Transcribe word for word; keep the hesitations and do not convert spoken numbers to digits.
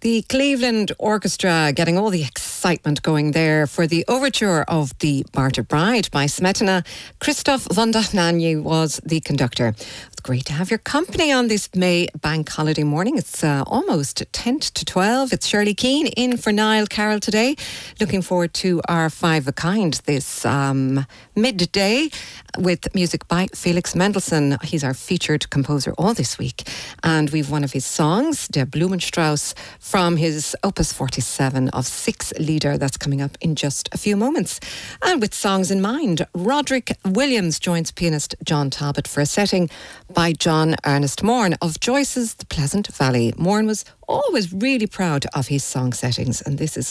The Cleveland Orchestra getting all the excitement going there for the overture of The Martyr Bride by Smetana. Christoph von Dohnanyi was the conductor. It's great to have your company on this May bank holiday morning. It's uh, almost ten to twelve. It's Shirley Keane in for Niall Carroll today. Looking forward to our five of a kind this um, midday with music by Felix Mendelssohn. He's our featured composer all this week. And we've one of his songs, Der Blumenstrauß, from his Opus forty-seven of six Lieder. That's coming up in just a few moments. And with songs in mind, Roderick Williams joins pianist John Talbot for a setting by John Ernest Mourne of Joyce's The Pleasant Valley. Mourne was always really proud of his song settings, and this is